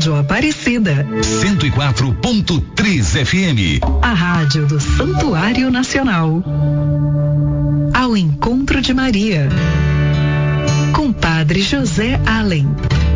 Rádio Aparecida. 104.3 FM. A rádio do Santuário Nacional. Ao encontro de Maria. Com Padre José Allen.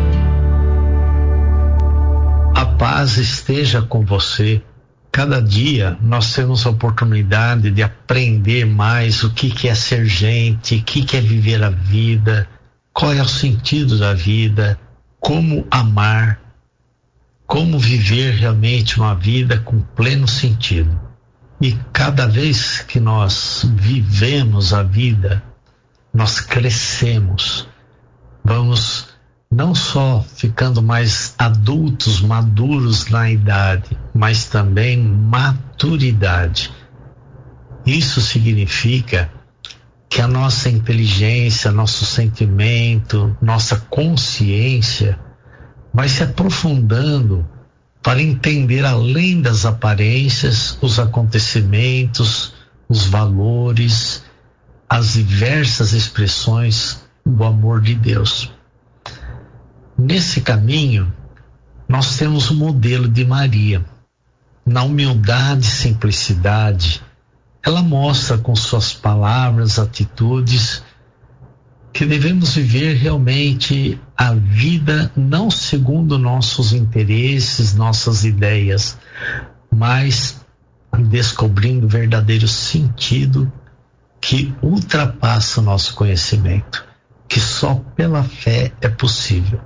A paz esteja com você. Cada dia nós temos a oportunidade de aprender mais o que é ser gente, o que é viver a vida, qual é o sentido da vida, como amar, como viver realmente uma vida com pleno sentido. E cada vez que nós vivemos a vida, nós crescemos, vamos não só ficando mais adultos, maduros na idade, mas também maturidade. Isso significa que a nossa inteligência, nosso sentimento, nossa consciência vai se aprofundando para entender além das aparências, os acontecimentos, os valores, as diversas expressões do amor de Deus. Nesse caminho, nós temos o modelo de Maria. Na humildade e simplicidade, ela mostra com suas palavras, atitudes, que devemos viver realmente a vida não segundo nossos interesses, nossas ideias, mas descobrindo o verdadeiro sentido que ultrapassa o nosso conhecimento, que só pela fé é possível.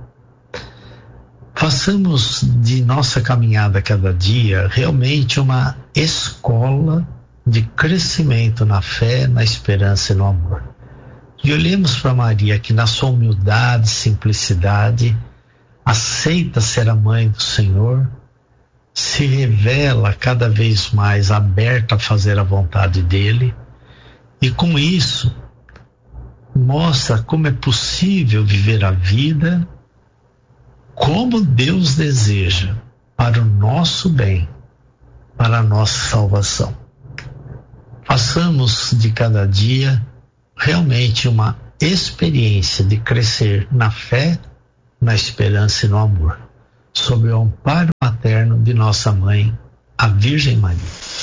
Façamos de nossa caminhada cada dia realmente uma escola de crescimento na fé, na esperança e no amor. E olhemos para Maria, que na sua humildade, simplicidade, aceita ser a mãe do Senhor, se revela cada vez mais aberta a fazer a vontade dele, e com isso mostra como é possível viver a vida como Deus deseja, para o nosso bem, para a nossa salvação. Façamos de cada dia realmente uma experiência de crescer na fé, na esperança e no amor, sob o amparo materno de nossa mãe, a Virgem Maria.